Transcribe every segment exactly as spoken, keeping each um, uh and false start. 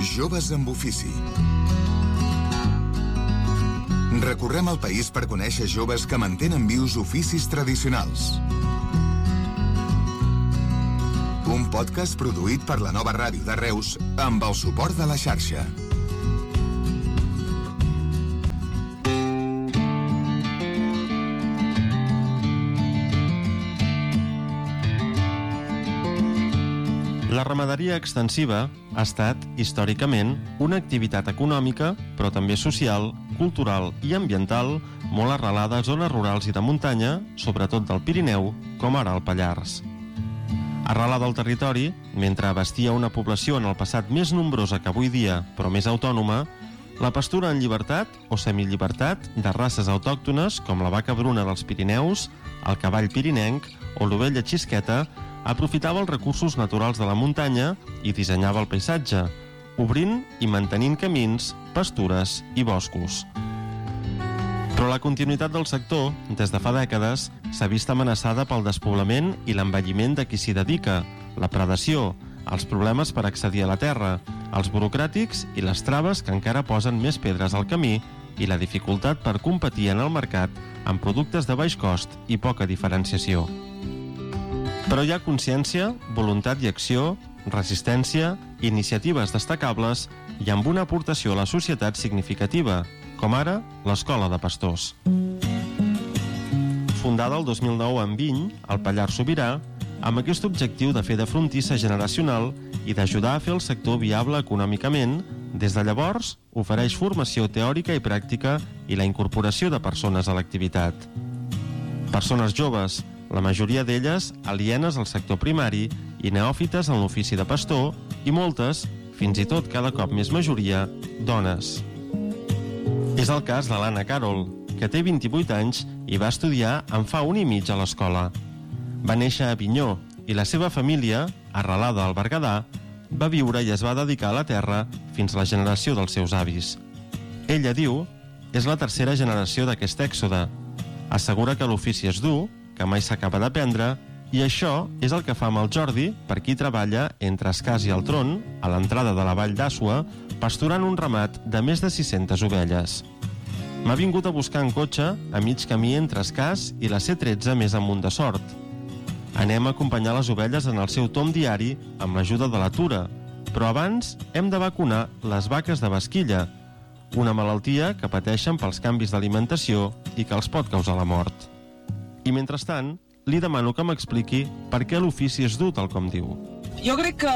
Joves amb ofici. Recorrem el país per conèixer joves que mantenen vius oficis tradicionals. Un podcast produït per la Nova Ràdio de Reus amb el suport de la xarxa. La ramaderia extensiva ha estat, històricament, una activitat econòmica, però també social, cultural i ambiental, molt arrelada a zones rurals i de muntanya, sobretot del Pirineu, com ara el Pallars. Arrelada al territori, mentre abastia una població en el passat més nombrosa que avui dia, però més autònoma, la pastura en llibertat o semillibertat de races autòctones com la vaca bruna dels Pirineus, el cavall pirinenc o l'ovella xisqueta aprofitava els recursos naturals de la muntanya i dissenyava el paisatge, obrint i mantenint camins, pastures i boscos. Però la continuïtat del sector, des de fa dècades, s'ha vist amenaçada pel despoblament i l'envelliment de qui s'hi dedica, la predació, els problemes per accedir a la terra, els burocràtics i les traves que encara posen més pedres al camí i la dificultat per competir en el mercat amb productes de baix cost i poca diferenciació. Però hi ha consciència, voluntat i acció, resistència, iniciatives destacables i amb una aportació a la societat significativa, com ara l'Escola de Pastors. Fundada el dos mil nou a Enviny, al Pallars Sobirà, amb aquest objectiu de fer de frontissa generacional i d'ajudar a fer el sector viable econòmicament, des de llavors ofereix formació teòrica i pràctica i la incorporació de persones a l'activitat. Persones joves, la majoria d'elles alienes al sector primari i neòfites en l'ofici de pastor, i moltes, fins i tot cada cop més majoria, dones. És el cas de l'Anna Carol, que té vint-i-vuit anys i va estudiar en fa un i mig a l'escola. Va néixer a Avinyó i la seva família, arrelada al Berguedà, va viure i es va dedicar a la terra fins a la generació dels seus avis. Ella diu, és la tercera generació d'aquest èxode. Assegura que l'ofici és dur, que mai s'acaba d'aprendre, i això és el que fa amb el Jordi, per qui treballa entre Escàs i el Tron, a l'entrada de la vall d'Àssua, pasturant un ramat de més de sis-centes ovelles. M'ha vingut a buscar en cotxe a mig camí entre Escàs i la C tretze més amunt de Sort. Anem a acompanyar les ovelles en el seu tom diari amb l'ajuda de la Tura, però abans hem de vacunar les vaques de basquilla, una malaltia que pateixen pels canvis d'alimentació i que els pot causar la mort. I mentrestant, li demano que m'expliqui per què l'ofici és dur, tal com diu. Jo crec que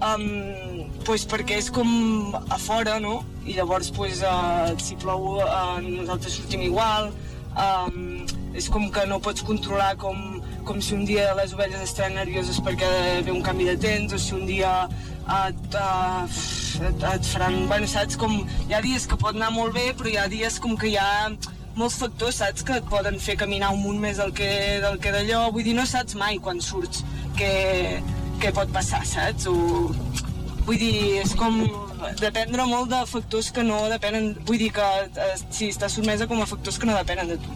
um, pues perquè és com a fora, no? I llavors pues, uh, si plou uh, nosaltres sortim igual, um, és com que no pots controlar com, com si un dia les ovelles estaran nervioses perquè ve un canvi de temps, o si un dia et, uh, et, et faran... Bueno, saps? Com, hi ha dies que pot anar molt bé, però hi ha dies com que hi ha molts factors, saps, que et poden fer caminar un munt més del que, del que d'allò. Vull dir, no saps mai quan surts què, què pot passar, saps? O, vull dir, és com dependre molt de factors que no depenen... Vull dir que eh, sí, estàs sotmesa com a factors que no depenen de tu.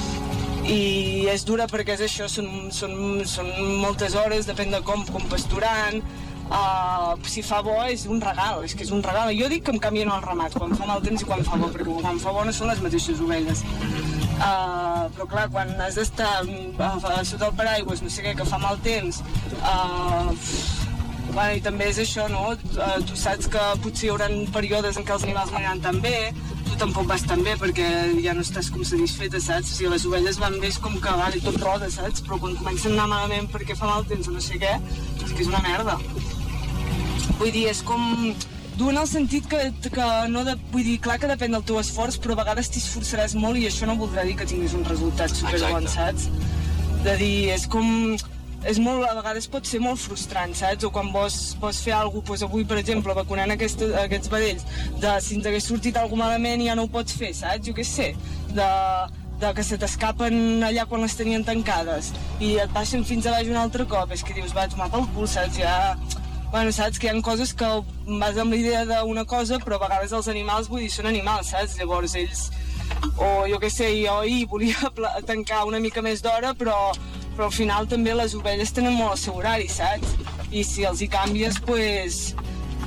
I és dura perquè és això, són, són, són moltes hores, depèn de com, com pasturant. Uh, si fa bo és un regal, és que és un regal. Jo dic que em canvien el ramat quan fa mal temps i quan fa bo, perquè quan fa bo no són les mateixes ovelles. Uh, però clar, quan has d'estar uh, sota el paraigües, no sé què, que fa mal temps, uh, bueno, i també és això, no? Uh, tu saps que potser hi haurà períodes en què els animals no aniran tan bé, tu tampoc vas tan bé perquè ja no estàs com satisfeta, saps? Si les ovelles van bé és com que vale, tot roda, saps? Però quan comencen a anar malament perquè fa mal temps o no sé què, és que és una merda. Vull dir, és com dur en el sentit que, que no de, vull dir, clar que depèn del teu esforç, però a vegades t'hi esforçaràs molt i això no voldrà dir que tinguis un resultat superbon, saps? De dir, és com... És molt, a vegades pot ser molt frustrant, saps? O quan vols, vols fer alguna cosa, doncs avui, per exemple, vacunant aquest, aquests vedells, de si ens hagués sortit alguna malament i ja no ho pots fer, saps? Jo què sé, de, de que se t'escapen allà quan les tenien tancades i et baixen fins a baix un altre cop, és que dius, va, tomar pel cul, saps? Ja... Bueno, saps que hi ha coses que vas amb la idea d'una cosa, però a vegades els animals, vull dir, són animals, saps? Llavors ells, o jo què sé, jo ahir volia tancar una mica més d'hora, però, però al final també les ovelles tenen molt el seu horari, saps? I si els hi canvies, pues,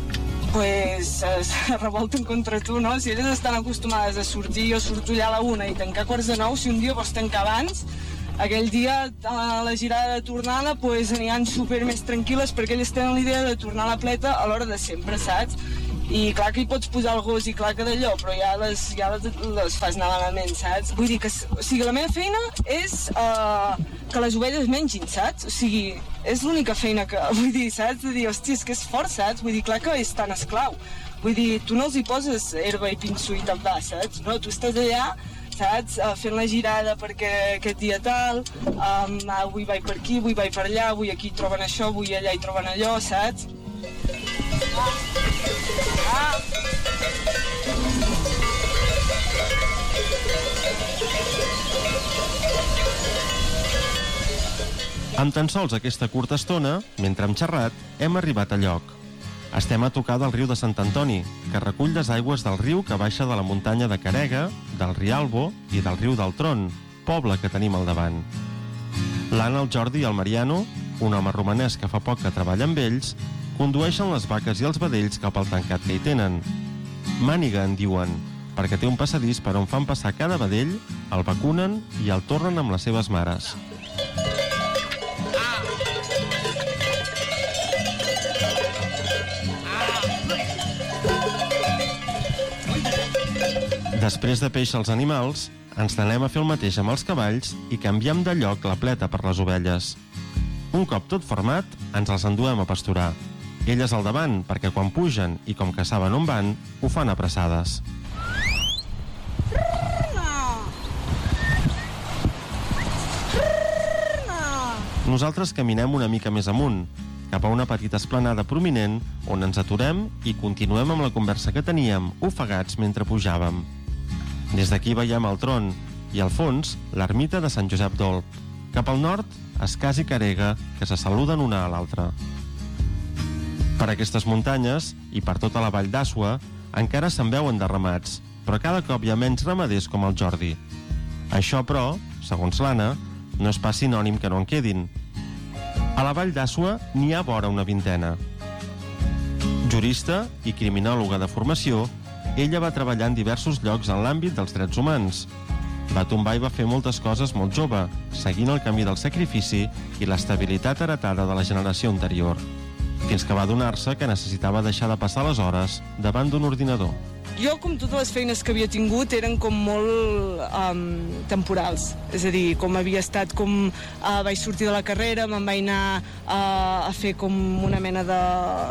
pues, es revolten contra tu, no? Si elles estan acostumades a sortir, jo surto allà a la una i tancar quarts de nou, si un dia vols tancar abans, aquell dia a la girada de tornada pues, aniran super més tranquil·les perquè elles tenen l'idea de tornar a la pleta a l'hora de sempre, saps? I clar que hi pots posar el gos i clar que d'allò, però ja les, ja les, les fas anar malament, saps? Vull dir que, o sigui, la meva feina és uh, que les ovelles mengin, saps? O sigui, és l'única feina que, vull dir, saps? De dir, hòstia, és que és fort, saps? Vull dir, clar que és tan esclau. Vull dir, tu no els hi poses herba i pinso i te'n vas, saps? No, tu estàs allà, saps? Uh, fent la girada perquè aquest dia tal, um, avui vaig per aquí, avui vaig per allà, avui aquí troben això, avui allà hi troben allò, saps? Ah. Amb tan sols aquesta curta estona, mentre hem xerrat, hem arribat a lloc. Estem a tocar del riu de Sant Antoni, que recull les aigües del riu que baixa de la muntanya de Carega, del Rialbo i del riu del Tron, poble que tenim al davant. L'Anna, el Jordi i el Mariano, un home romanès que fa poc que treballa amb ells, condueixen les vaques i els vedells cap al tancat que hi tenen. Màniga en diuen, perquè té un passadís per on fan passar cada vedell, el vacunen i el tornen amb les seves mares. Després de peixar els animals, ens n'anem a fer el mateix amb els cavalls i canviem de lloc la pleta per les ovelles. Un cop tot format, ens els enduem a pasturar. Elles al davant, perquè quan pugen i com que saben on van, ho fan apressades. Nosaltres caminem una mica més amunt, cap a una petita esplanada prominent on ens aturem i continuem amb la conversa que teníem, ofegats mentre pujàvem. Des d'aquí veiem el Tron i al fons l'ermita de Sant Josep d'Olp. Cap al nord, Escàs i Carega, que se saluden una a l'altra. Per aquestes muntanyes i per tota la vall d'Àsua encara se'n veuen de ramats, però cada cop hi ha menys ramaders com el Jordi. Això, però, segons l'Anna, no és pas sinònim que no en quedin. A la vall d'Àsua n'hi ha vora una vintena. Jurista i criminòloga de formació, ella va treballar en diversos llocs en l'àmbit dels drets humans. Va tombar i va fer moltes coses molt jove, seguint el camí del sacrifici i l'estabilitat heretada de la generació anterior, fins que va adonar-se que necessitava deixar de passar les hores davant d'un ordinador. Jo, com totes les feines que havia tingut, eren com molt um, temporals. És a dir, com havia estat com... Uh, vaig sortir de la carrera, me'n vaig anar uh, a fer com una mena de...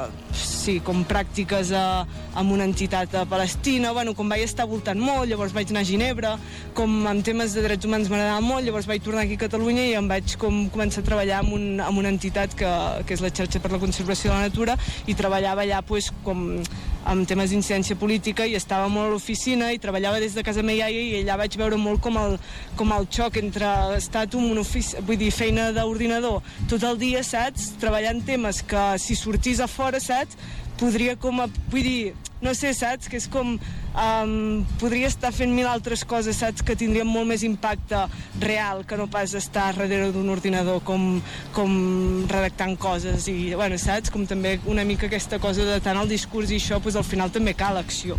Sí, com pràctiques a, amb una entitat a Palestina, bueno, com vaig estar voltant molt, llavors vaig anar a Ginebra, com en temes de drets humans m'agradava molt, llavors vaig tornar aquí a Catalunya i em vaig com començar a treballar amb, un, amb una entitat que, que és la Xarxa per la Conservació de la Natura, i treballava allà pues, com amb temes d'incidència política, i estava molt a l'oficina i treballava des de casa meva, i allà vaig veure molt com el, com el xoc entre estar tu en un ofici, vull dir, feina d'ordinador tot el dia, saps? Treballant temes que si sortís a fora, saps? Podria com, a, vull dir, no sé, saps? Que és com, um, podria estar fent mil altres coses, saps? Que tindrien molt més impacte real que no pas estar darrere d'un ordinador com, com redactant coses i, bueno, saps? Com també una mica aquesta cosa de tant el discurs i això, doncs al final també cal acció.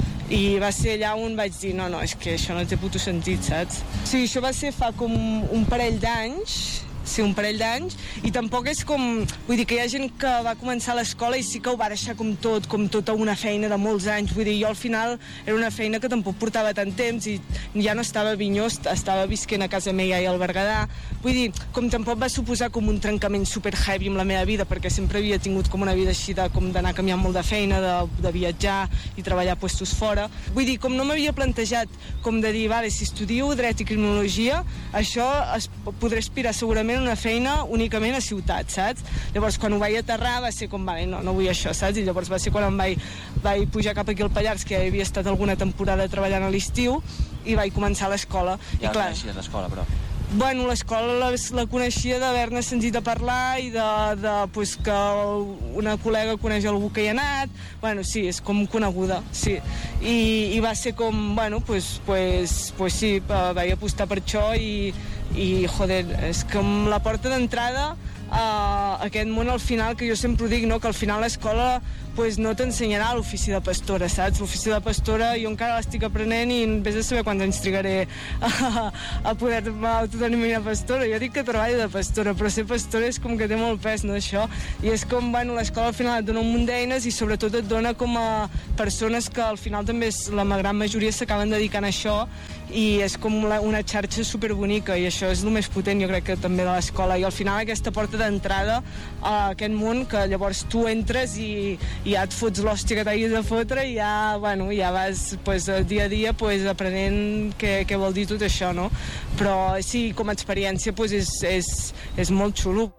I va ser allà on vaig dir, no, no, és que això no té puto sentit, saps? Sí, això va ser fa com un parell d'anys, sí, un parell d'anys, i tampoc és com... Vull dir que hi ha gent que va començar a l'escola i sí que ho va deixar com tot, com tota una feina de molts anys. Vull dir, jo al final era una feina que tampoc portava tant temps i ja no estava a Avinyó, estava visquent a casa meva i al Berguedà. Vull dir, com tampoc va suposar com un trencament super heavy amb la meva vida, perquè sempre havia tingut com una vida així de, com d'anar canviant molt de feina, de, de viatjar i treballar a puestos fora. Vull dir, com no m'havia plantejat com de dir, vale, si estudio dret i criminologia, això es podré aspirar segurament una feina únicament a ciutat, saps? Llavors, quan ho vaig aterrar, va ser com, vale, no, no vull això, saps? I llavors va ser quan em vaig, vaig pujar cap aquí al Pallars, que ja havia estat alguna temporada treballant a l'estiu, i vaig començar a l'escola. Ja I, clar, coneixies l'escola, però... Bueno, l'escola la, la coneixia d'haver-ne sentit a parlar i de, de pues, que una col·lega coneix algú que hi ha anat. Bueno, sí, és com coneguda, sí. I, i va ser com, bueno, pues, pues, pues sí, vaig apostar per això i, i joder, és com la porta d'entrada uh, aquest món al final, que jo sempre ho dic, no? Que al final l'escola pues, no t'ensenyarà l'ofici de pastora, saps? L'ofici de pastora jo encara l'estic aprenent i vés a saber quants anys trigaré a, a poder-me autodenominar pastora. Jo dic que treballo de pastora, però ser pastora és com que té molt pes, no, això? I és com, bueno, l'escola al final et dona un munt d'eines i sobretot et dona com a persones que al final també és, la gran majoria s'acaben dedicant a això i és com la, una xarxa superbonica i això és el més potent, jo crec que també de l'escola, i al final aquesta porta d'entrada a aquest món que llavors tu entres i, i ja et fots l'hòstia que t'hagis de fotre i ja, bueno, ja vas pues, dia a dia pues, aprenent què, què vol dir tot això, no? Però sí, com a experiència pues, és, és, és molt xulo.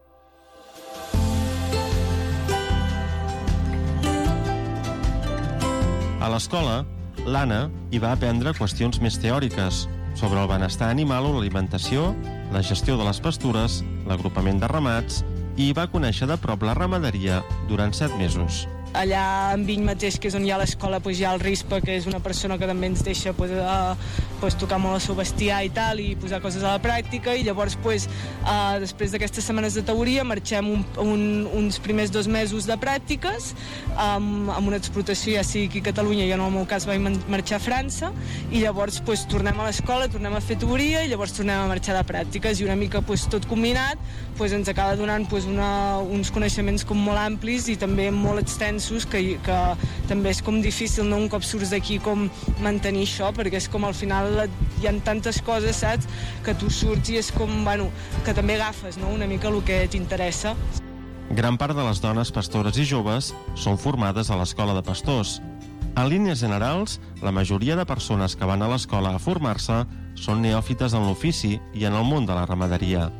A l'escola, l'Anna hi va aprendre qüestions més teòriques sobre el benestar animal o l'alimentació, la gestió de les pastures, l'agrupament de ramats i hi va conèixer de prop la ramaderia durant set mesos. Allà en Viny mateix, que és on hi ha l'escola, pues, hi ha el Rispa, que és una persona que també ens deixa pues, a, pues, tocar molt el seu bestiar i tal, i posar coses a la pràctica, i llavors pues, uh, després d'aquestes setmanes de teoria marxem un, un, uns primers dos mesos de pràctiques um, amb una explotació, ja sigui aquí a Catalunya, jo en el meu cas vaig marxar a França, i llavors pues, tornem a l'escola, tornem a fer teoria i llavors tornem a marxar de pràctiques, i una mica pues, tot combinat pues, ens acaba donant pues, una, uns coneixements com molt amplis i també molt extensos Que, que també és com difícil, no? Un cop surts d'aquí com mantenir això, perquè és com al final hi ha tantes coses, saps? Que tu surts i és com, bueno, que també agafes, no? Una mica el que t'interessa. Gran part de les dones pastores i joves són formades a l'escola de pastors. En línies generals, la majoria de persones que van a l'escola a formar-se són neòfites en l'ofici i en el món de la ramaderia.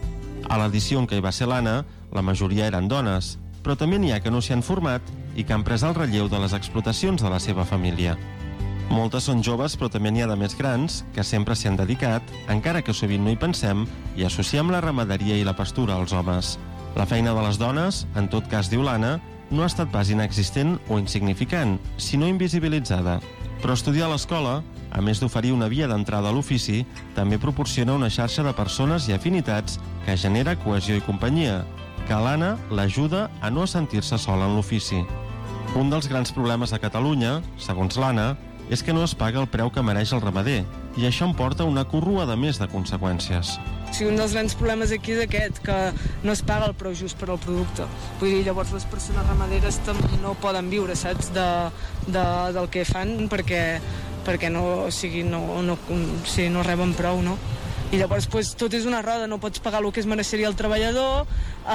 A l'edició en què hi va ser l'Anna, la majoria eren dones, però també n'hi ha que no s'hi han format i que han pres el relleu de les explotacions de la seva família. Moltes són joves, però també n'hi ha de més grans que sempre s'hi han dedicat, encara que sovint no hi pensem, i associem la ramaderia i la pastura als homes. La feina de les dones, en tot cas diu l'Anna, no ha estat pas inexistent o insignificant, sinó invisibilitzada. Però estudiar a l'escola, a més d'oferir una via d'entrada a l'ofici, també proporciona una xarxa de persones i afinitats que genera cohesió i companyia, que l'Anna l'ajuda a no sentir-se sola en l'ofici. Un dels grans problemes a Catalunya, segons l'Anna, és que no es paga el preu que mereix el ramader, i això em porta una corrua més de conseqüències. Sí, un dels grans problemes aquí és aquest, que no es paga el preu just per al producte. Vull dir, llavors les persones ramaderes no poden viure, saps, de, de, del que fan, perquè, perquè no, o sigui, no, no, o sigui, no reben prou, no? I llavors pues, tot és una roda, no pots pagar el que es mereixeria el treballador,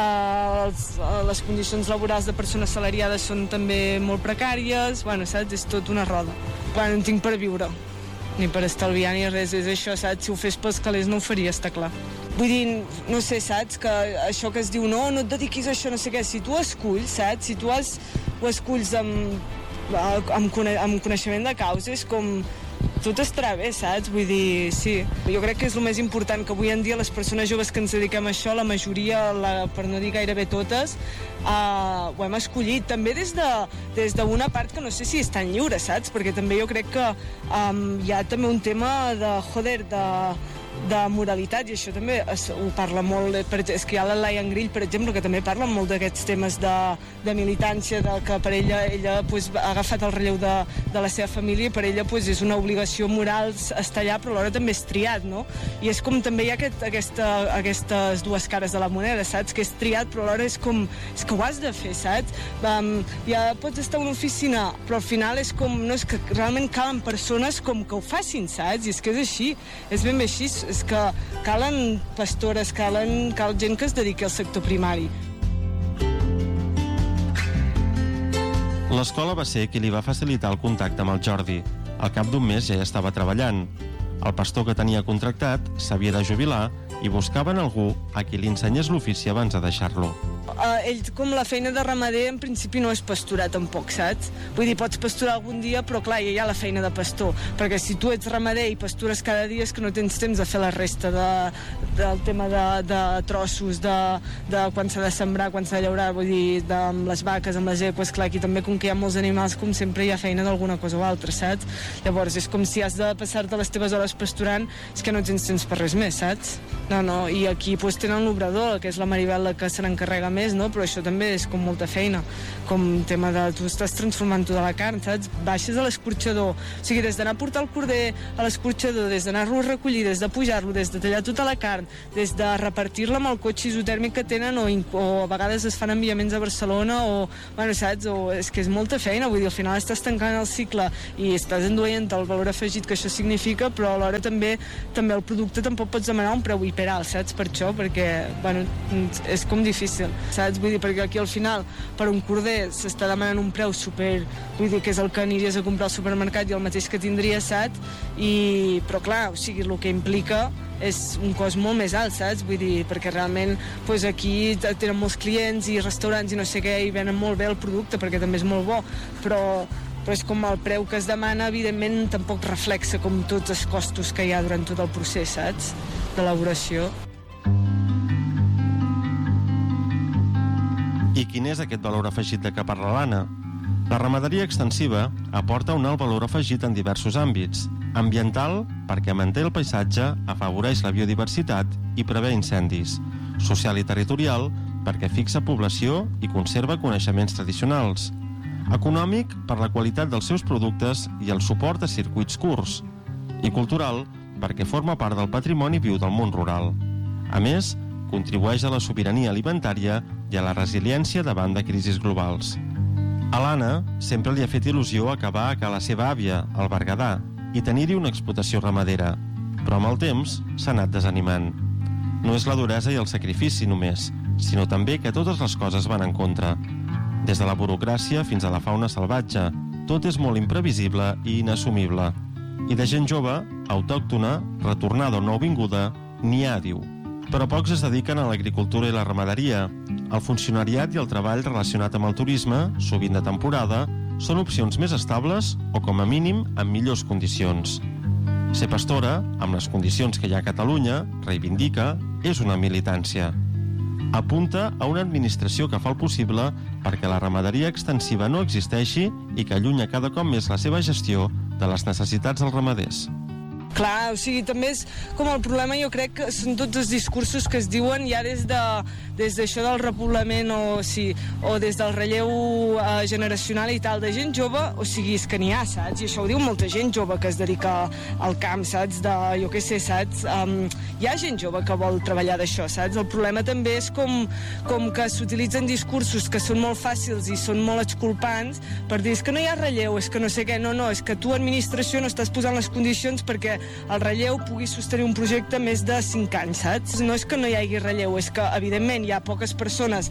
eh, els, les condicions laborals de persones salariades són també molt precàries, bueno, saps? És tot una roda. Bueno, no tinc per viure, ni per estalviar ni res, és això, saps? Si ho fes pels calés no ho faria, està clar. Vull dir, no sé, saps? Que això que es diu, no, no et dediquis a això, no sé què, si tu esculls, saps? Si tu has, ho esculls amb, amb, amb coneixement de causa, és com... tot estarà bé, saps? Vull dir, sí. Jo crec que és el més important, que avui en dia les persones joves que ens dediquem a això, la majoria, la, per no dir gairebé totes, uh, ho hem escollit. També des de, des d'una part que no sé si és tan lliure, saps? Perquè també jo crec que um, hi ha també un tema de, joder, de... de moralitat, i això també es, ho parla molt, per, és que hi ha la Lion Grill, per exemple, que també parla molt d'aquests temes de, de militància, de que per ella, ella pues, ha agafat el relleu de, de la seva família i per ella pues, és una obligació moral estar allà, però alhora també és triat, no? I és com també hi ha aquest, aquesta, aquestes dues cares de la moneda, saps? Que és triat, però alhora és com, és que ho has de fer, saps? Um, ja pots estar a una oficina, però al final és com, no, és que realment calen persones com que ho facin, saps? I és que és així, és ben bé així, és que calen pastores, calen, cal gent que es dediqui al sector primari. L'escola va ser qui li va facilitar el contacte amb el Jordi. Al cap d'un mes ja hi estava treballant. El pastor que tenia contractat s'havia de jubilar i buscaven algú a qui li ensenyés l'ofici abans de deixar-lo. eh, ell, com la feina de ramader, en principi no és pasturar tampoc, saps? Vull dir, pots pasturar algun dia, però clar, ja hi ha la feina de pastor, perquè si tu ets ramader i pastures cada dia és que no tens temps de fer la resta de, del tema de, de trossos, de, de quan s'ha de sembrar, quan s'ha de llaurar, vull dir, de, amb les vaques, amb les eques, clar, aquí també com que hi ha molts animals, com sempre hi ha feina d'alguna cosa o altra, saps? Llavors és com si has de passar-te les teves hores pasturant, és que no tens temps per res més, saps? No, no, i aquí pues, tenen l'obrador, que és la Maribel la que se n'encarrega més, no? Però això també és com molta feina, com tema de tu estàs transformant tota la carn, saps? Baixes a l'escorxador, o sigui, des d'anar a portar el corder a l'escorxador, des d'anar-lo a recollir, des de pujar-lo, des de tallar tota la carn, des de repartir-la amb el cotxe isotèrmic que tenen, o, o a vegades es fan enviaments a Barcelona, o, bueno, saps? O és que és molta feina, vull dir, al final estàs tancant el cicle i estàs enduent el valor afegit que això significa, però alhora també també el producte tampoc pots demanar un preu hiperal, saps? Per això, perquè, bueno, és com difícil, saps? Vull dir, perquè aquí al final, per un corder s'està demanant un preu super, vull dir, que és el que aniries a comprar al supermercat i el mateix que tindries, saps? I, però clar, o sigui, el que implica és un cost molt més alt, saps? Vull dir, perquè realment pues, aquí tenen molts clients i restaurants i no sé què, i venen molt bé el producte perquè també és molt bo, però però és com el preu que es demana, evidentment tampoc reflexa com tots els costos que hi ha durant tot el procés, saps? D'elaboració. I quin és aquest valor afegit de què parla l'Anna? La ramaderia extensiva aporta un alt valor afegit en diversos àmbits. Ambiental, perquè manté el paisatge, afavoreix la biodiversitat i prevé incendis. Social i territorial, perquè fixa població i conserva coneixements tradicionals. Econòmic, per la qualitat dels seus productes i el suport a circuits curts. I cultural, perquè forma part del patrimoni viu del món rural. A més, contribueix a la sobirania alimentària i a la resiliència davant de crisis globals. A l'Anna sempre li ha fet il·lusió acabar a ca la seva àvia, al Berguedà, i tenir-hi una explotació ramadera, però amb el temps s'ha anat desanimant. No és la duresa i el sacrifici només, sinó també que totes les coses van en contra. Des de la burocràcia fins a la fauna salvatge, tot és molt imprevisible i inassumible. I de gent jove, autòctona, retornada o nouvinguda, n'hi ha, diu. Però pocs es dediquen a l'agricultura i la ramaderia. El funcionariat i el treball relacionat amb el turisme, sovint de temporada, són opcions més estables o, com a mínim, en millors condicions. Ser pastora, amb les condicions que hi ha a Catalunya, reivindica, és una militància. Apunta a una administració que fa el possible perquè la ramaderia extensiva no existeixi i que allunya cada cop més la seva gestió de les necessitats dels ramaders. Clar, o sigui, també és com el problema, jo crec que són tots els discursos que es diuen ja des de des d'això del repoblament o, sí, o des del relleu eh, generacional i tal, de gent jove, o sigui, és que n'hi ha, saps? I això ho diu molta gent jove que es dedica al camp, saps? De, jo què sé, saps? Um, hi ha gent jove que vol treballar d'això, saps? El problema també és com, com que s'utilitzen discursos que són molt fàcils i són molt exculpants per dir, és que no hi ha relleu, és que no sé què, no, no, és que tu, administració, no estàs posant les condicions perquè el relleu pugui sostenir un projecte més de cinc anys, saps? No és que no hi hagi relleu, és que, evidentment, hi ha poques persones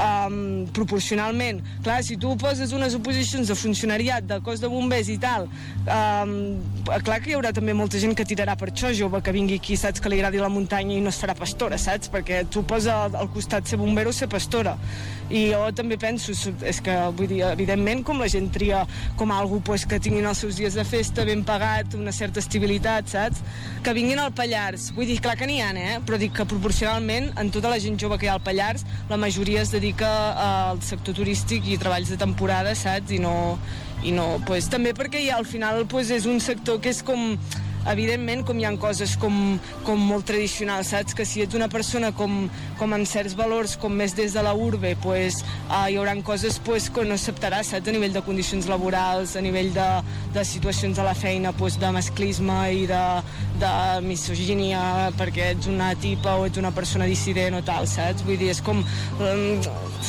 um, proporcionalment. Clar, si tu poses unes oposicions de funcionariat, de cos de bombers i tal, um, clar que hi haurà també molta gent que tirarà per això, jove, que vingui aquí, saps, que li agradi la muntanya i no es farà pastora, saps? Perquè tu posa al costat ser bomber o ser pastora. I jo també penso, és que, vull dir, evidentment, com la gent tria com algú pues, que tinguin els seus dies de festa ben pagat, una certa estabilitat, saps? Que vinguin al Pallars. Vull dir, clar que n'hi ha, eh? Però dic que proporcionalment, en tota la gent jove que hi ha al Pallars, la majoria es dedica al sector turístic i treballs de temporada, saps? I no... I no pues, també perquè ja, al final pues, és un sector que és com... Evidentment, com hi ha coses com, com molt tradicionals, saps? Que si ets una persona com, com amb certs valors, com més des de la urbe, pues, uh, hi haurà coses pues, que no acceptaràs, saps? A nivell de condicions laborals, a nivell de, de situacions a la feina, pues, de masclisme i de, de misogínia, perquè ets una tipa o ets una persona dissident o tal, saps? Vull dir, és com... Um,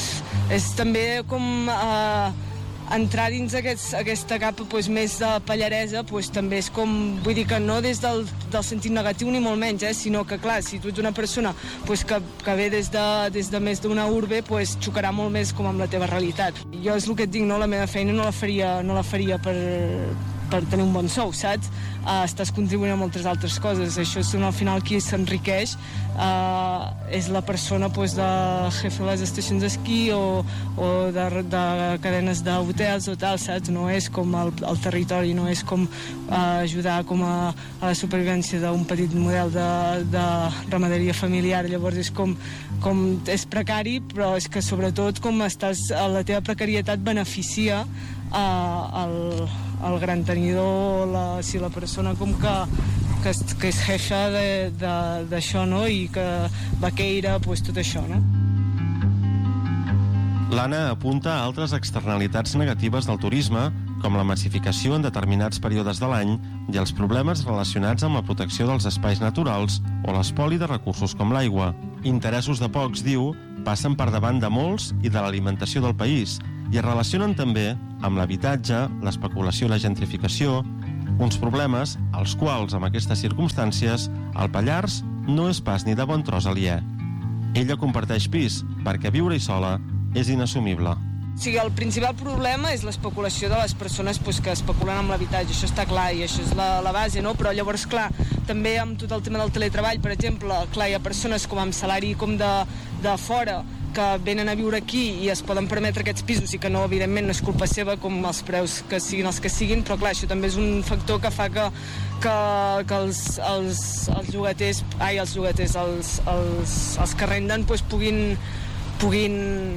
és també com... Uh, entrar dins aquest, aquesta capa pues, més de pallaresa pues, també és com, vull dir que no des del, del sentit negatiu ni molt menys, eh, sinó que clar, si tu ets una persona pues, que, que ve des de, des de més d'una urbe pues, xocarà molt més com amb la teva realitat. Jo és el que et dic, no? La meva feina no la faria, no la faria per, per tenir un bon sou, saps? Uh, estàs contribuint a moltes altres coses. Això és al final qui s'enriqueix uh, és la persona pues, de jefe de les estacions d'esquí o, o de, de cadenes d'hotels o tal, saps? No és com el, el territori, no és com uh, ajudar com a, a la supervivència d'un petit model de, de ramaderia familiar. Llavors és com, com és precari, però és que sobretot com estàs, la teva precarietat beneficia uh, el, el gran tenidor, la, si la persona com que, que, és, que és jefa d'això, no? I que vaqueira, pues, tot això, no? L'Anna apunta a altres externalitats negatives del turisme, com la massificació en determinats períodes de l'any i els problemes relacionats amb la protecció dels espais naturals o l'espoli de recursos com l'aigua. Interessos de pocs, diu, passen per davant de molts i de l'alimentació del país i es relacionen també amb l'habitatge, l'especulació i la gentrificació, uns problemes als quals, amb aquestes circumstàncies, el Pallars no és pas ni de bon tros aliè. Ella comparteix pis perquè viure-hi sola és inassumible. O sigui, el principal problema és l'especulació de les persones pues, que especulen amb l'habitatge, això està clar i això és la, la base, no? Però llavors, clar, també amb tot el tema del teletreball, per exemple, clar, hi ha persones com amb salari com de, de fora que venen a viure aquí i es poden permetre aquests pisos i que no, evidentment, no és culpa seva com els preus que siguin els que siguin, però clar, això també és un factor que fa que, que, que els, els, els llogaters, ai, els llogaters, els, els, els que renden pues, puguin, puguin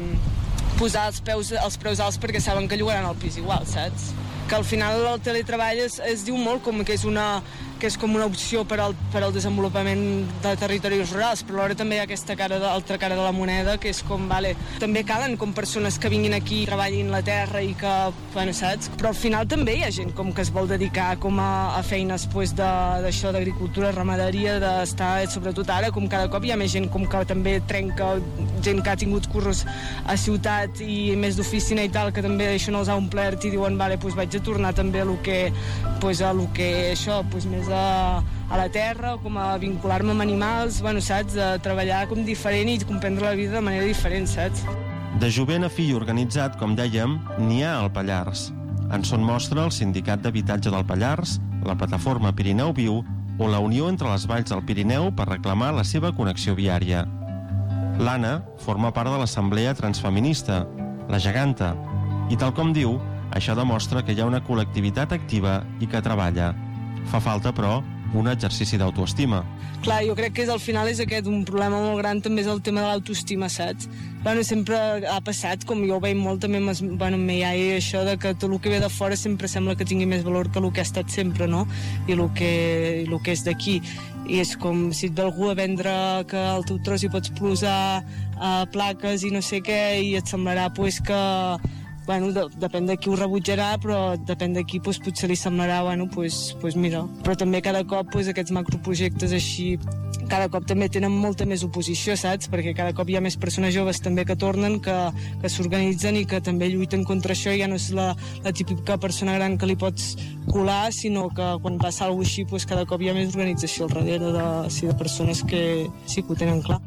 posar els preus, els preus alts perquè saben que llogaran el pis igual, saps? Que al final el teletreball es, es diu molt com que és una, que és com una opció per al, per al desenvolupament de territoris rurals, però alhora també hi ha aquesta cara de, altra cara de la moneda, que és com, vale, també calen com persones que vinguin aquí i treballin la terra i que, bueno, saps? Però al final també hi ha gent com que es vol dedicar com a, a feines pues, d'això, d'agricultura, ramaderia, d'estar, sobretot ara, com cada cop hi ha més gent com que també trenca, gent que ha tingut curros a ciutat i més d'oficina i tal, que també això no els ha omplert i diuen, vale, pues vaig a tornar també a lo que, pues, a lo que això, pues, més a, a la terra, com a vincular-me amb animals, bueno, saps? A treballar com diferent i comprendre la vida de manera diferent, saps? De jovent a fill organitzat, com dèiem, n'hi ha al Pallars. En són mostra el Sindicat d'Habitatge del Pallars, la plataforma Pirineu Viu o la Unió entre les Valls del Pirineu per reclamar la seva connexió viària. L'Anna forma part de l'Assemblea Transfeminista, la Geganta, i tal com diu, això demostra que hi ha una col·lectivitat activa i que treballa. Fa falta, però, un exercici d'autoestima. Clar, jo crec que és, al final és aquest un problema molt gran, també és el tema de l'autoestima, saps? Bueno, sempre ha passat, com jo ho veig molt també amb, bueno, amb I A I, això de que tot el que ve de fora sempre sembla que tingui més valor que el que ha estat sempre, no? I el que, i el que és d'aquí. I és com si et ve algú a vendre que al teu tros hi pots posar uh, plaques i no sé què, i et semblarà pues, que bueno, de, depèn de qui ho rebutjarà, però depèn de qui pues, potser li semblarà, bueno, pues, pues mira. Però també cada cop pues, aquests macroprojectes així, cada cop també tenen molta més oposició, saps? Perquè cada cop hi ha més persones joves també que tornen, que, que s'organitzen i que també lluiten contra això, i ja no és la, la típica persona gran que li pots colar, sinó que quan passa alguna cosa així, pues, cada cop hi ha més organització al darrere de, sí, de persones que sí que ho tenen clar.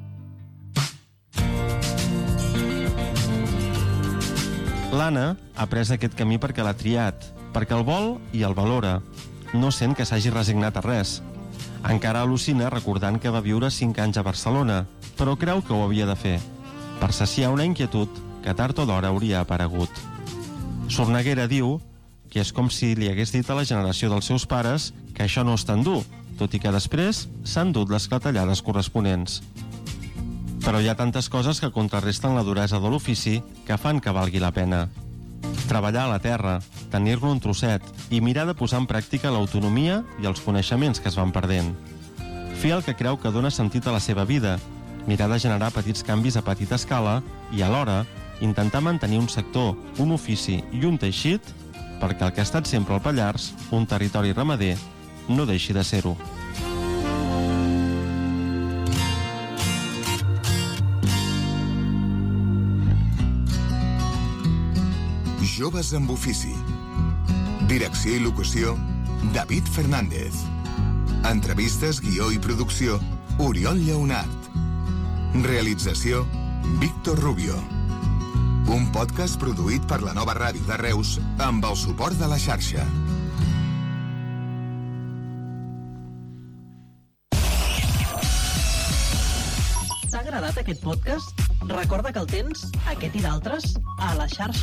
L'Anna ha pres aquest camí perquè l'ha triat, perquè el vol i el valora. No sent que s'hagi resignat a res. Encara al·lucina recordant que va viure cinc anys a Barcelona, però creu que ho havia de fer, per saciar una inquietud que tard o d'hora hauria aparegut. Sorneguera diu que és com si li hagués dit a la generació dels seus pares que això no és tan dur, tot i que després s'han dut les clatellades corresponents. Però hi ha tantes coses que contrarresten la duresa de l'ofici que fan que valgui la pena. Treballar a la terra, tenir-ne un trosset i mirar de posar en pràctica l'autonomia i els coneixements que es van perdent. Fer el que creu que dona sentit a la seva vida, mirar de generar petits canvis a petita escala i, alhora, intentar mantenir un sector, un ofici i un teixit perquè el que ha estat sempre al Pallars, un territori ramader, no deixi de ser-ho. Joves amb ofici. Direcció i locució, David Fernández. Entrevistes, guió i producció, Oriol Lleonart. Realització, Víctor Rubio. Un podcast produït per la Nova Ràdio de Reus amb el suport de la xarxa. agradat aquest podcast? Recorda que el tens, aquest i d'altres, a la xarxa